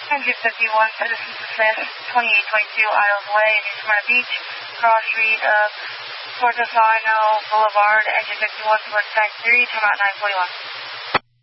Engine 51, Citizen Smith, 2822 Isles Way, New Smyrna Beach, cross street of Portofino Boulevard, engine 51, towards tank 3, time out 941.